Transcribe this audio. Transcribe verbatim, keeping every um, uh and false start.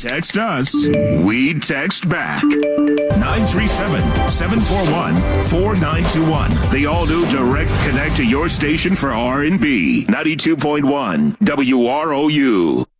Text us. We text back. nine three seven, seven four one, four nine two one. The all-new Direct Connect to your station for R and B. ninety-two point one W R O U.